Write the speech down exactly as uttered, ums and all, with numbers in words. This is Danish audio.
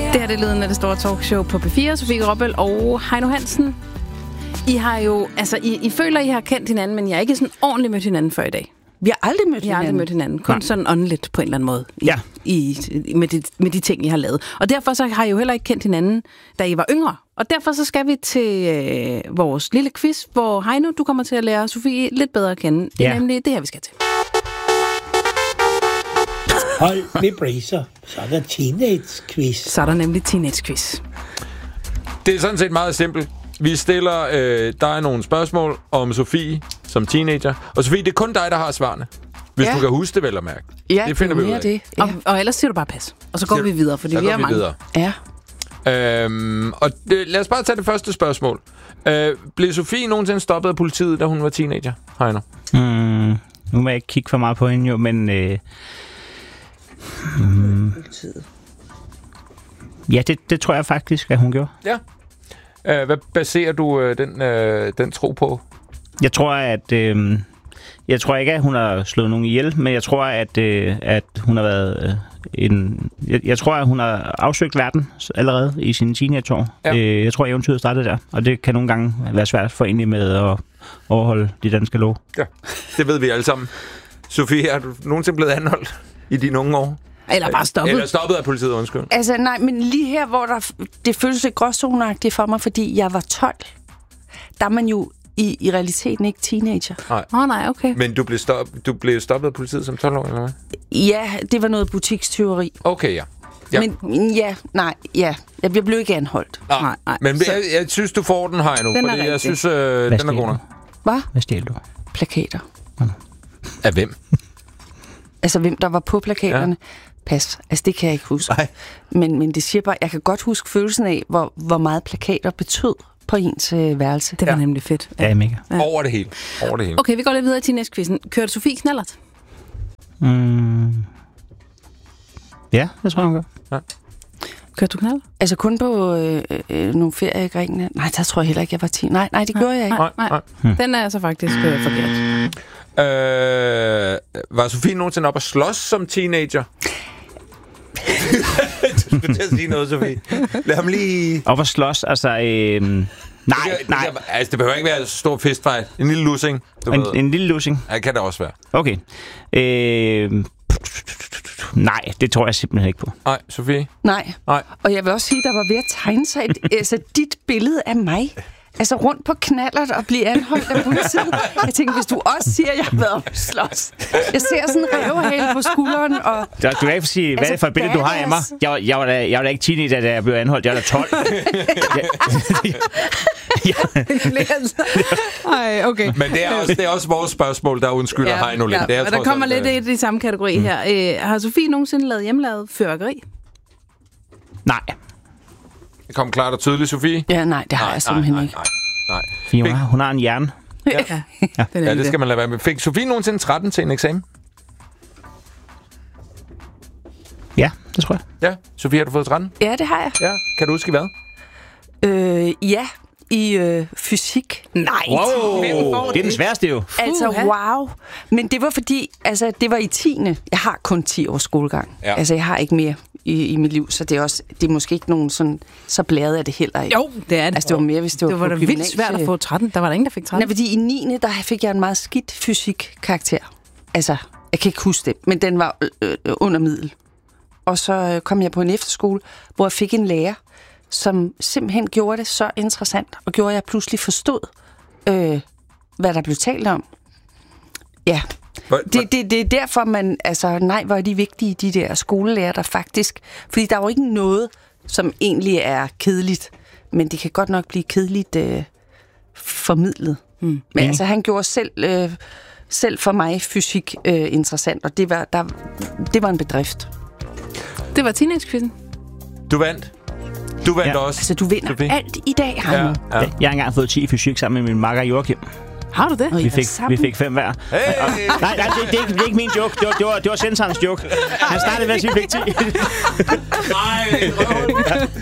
Det her det er lyden af det store talkshow på P fire. Sofie Gråbøl og Heino Hansen. I har jo, altså, I, I føler, I har kendt hinanden, men I har ikke sådan ordentligt mødt hinanden før i dag. Vi har aldrig mødt Vi har hinanden. aldrig mødt hinanden. Kun Nej. sådan åndeligt på en eller anden måde. I, Ja. I, med, de, med de ting, I har lavet. Og derfor så har I jo heller ikke kendt hinanden, da I var yngre. Og derfor så skal vi til øh, vores lille quiz, hvor Heino, du kommer til at lære Sofie lidt bedre at kende. Det er Ja. nemlig det her, vi skal til. Hold med bracer. Så er der teenage-quiz. Så er der nemlig teenage-quiz. Det er sådan set meget simpelt. Vi stiller øh, dig nogle spørgsmål om Sofie som teenager. Og Sofie, det er kun dig, der har svarene. Hvis Ja. du kan huske det, vel at mærke. Ja, det finder vi ud mere af. det. Ja. Og, og ellers siger du bare pas. Og så går Siger vi du- videre, fordi Så vi går er vi mange. videre. ja. Øhm, og det, lad os bare tage det første spørgsmål. Øh, blev Sofie nogensinde stoppet af politiet, da hun var teenager? Heino? Mm, nu må jeg ikke kigge for meget på hende jo, men... Øh, mm, ja, det, det tror jeg faktisk, at hun gjorde. Ja. Øh, hvad baserer du øh, den, øh, den tro på? Jeg tror, at... Øh, jeg tror ikke, at hun har slået nogen ihjel, men jeg tror, at, øh, at hun har været øh, en... Jeg, jeg tror, at hun har afsøgt verden allerede i sine teenageår. Ja. Øh, jeg tror, at eventyret startede der, og det kan nogle gange være svært for egentlig med at overholde de danske love. Ja, det ved vi alle sammen. Sofie, er du nogensinde blevet anholdt i dine unge år? Eller bare stoppet. Eller stoppet af politiet, undskyld. Altså, nej, men lige her, hvor der, det føles lidt gråzoneagtigt for mig, fordi jeg var tolv, der er man jo i, i realiteten ikke teenager. Åh oh, nej, okay. Men du blev, stop, du blev stoppet af politiet som tolv år, eller hvad? Ja, det var noget butikstyveri. Okay, ja. Ja. Men ja, nej, ja. Jeg blev ikke anholdt. Nå, Nej, nej. Men jeg, jeg synes, du får den, Heino. Den er Fordi jeg rigtig. synes, øh, den er god nok. Hvad? Hvad stjal du? Plakater. Af hvem? Altså, hvem der var på plakaterne. Ja. Pas. Altså, det kan jeg ikke huske. Nej. Men, men det siger bare, jeg kan godt huske følelsen af, hvor, hvor meget plakater betød på ens øh, værelse. Det var Ja. nemlig fedt. Ja, mega. Ja. Over det hele. Over det hele. Okay, vi går lidt videre i teenage-quizzen. Kørte Sofie knallert? Mm. Ja, det tror jeg, hun gør. Kørte du knallert? Altså, kun på øh, øh, nogle ferier i Grækenland. Nej, der tror jeg heller ikke, jeg var ti. Nej, nej, det gjorde jeg ikke. Nej, nej. Hmm. Den er altså faktisk øh, forkert. Øh, var Sofie nogensinde op at slås som teenager? Du skulle til at sige noget, Sofie. Lad ham lige... Og for slås, altså... Øh, nej, Det, nej. det, altså, det behøver ikke være en stor fistfight. En lille lussing. Du En, ved. en lille lussing. Ja, kan det også være. Okay. Øh, nej, det tror jeg simpelthen ikke på. Nej, Sofie? Nej. Nej. Og jeg vil også sige, der var ved at tegne sig et, altså, dit billede af mig. Altså rundt på knallert og blive anholdt af politiet. Jeg tænker, hvis du også siger, at jeg har været op at slås. Jeg ser sådan en rævehale på skulderen. Og Du, du kan ikke sige, hvad Altså, er det for et billede, du har af mig? badass. Jeg, var- jeg, var da, jeg var da ikke teenager, da jeg blev anholdt. Jeg var da tolv. Ej, okay. Men det er også, det er også vores spørgsmål, der undskylder ja, Heino lidt. Det er og der trods kommer alt, lidt øh, i de samme kategori mm. her. Øh, har Sofie nogensinde lavet hjemmelavet fyrværkeri? Nej. Det kom klart og tydeligt, Sofie. ja, nej, det har jeg simpelthen nej, ikke. nej, nej. Fordi hun, har, hun har en hjerne. Ja, ja. Den Ja, det skal man lade være med. Fik Sofie nogensinde tretten til en eksamen? Ja, det tror jeg. Ja. Sofie, har du fået tretten? Ja, det har jeg. Ja. Kan du huske hvad? Øh, ja, i øh, fysik. Nej, Wow, hvem får det er den sværeste jo. Altså, Uha. wow. Men det var fordi, altså, det var i tiende. Jeg har kun ti års skolegang. Ja. Altså, jeg har ikke mere i, i mit liv, så det er også, det er måske ikke nogen sådan, så blæret af det heller ikke. Jo, det er det. Altså, det var mere, hvis det var det var på da vildt gymnasie. svært at få tretten. Der var der ingen, der fik tretten. Nej, fordi i niende der fik jeg en meget skidt fysik-karakter. Altså, jeg kan ikke huske det, men den var øh, øh, under middel. Og så øh, kom jeg på en efterskole, hvor jeg fik en lærer, som simpelthen gjorde det så interessant, og gjorde, at jeg pludselig forstod, øh, hvad der blev talt om. Ja, Hvor, det, det, det er derfor, man, altså, nej, hvor er de vigtige, de der skolelærer, der faktisk, fordi der er jo ikke noget, som egentlig er kedeligt, men det kan godt nok blive kedeligt øh, formidlet. Mm. Men Mm. altså, han gjorde selv, øh, selv for mig fysik øh, interessant, og det var, der, det var en bedrift. Det var teenage-quizzen. Du vandt. Du vandt Ja. også. Altså, du vinder Sofie. alt i dag, Heino. Ja, ja. Jeg har engang fået ti i fysik sammen med min makker Joachim. Har du det? Og I Vi var fik, sammen. vi fik fem hver. Hey! Nej, nej, det, det, er ikke, det er ikke min joke. Det var, det var, det var Sentarens joke. Han startede med at sige, at vi fik ti. Nej,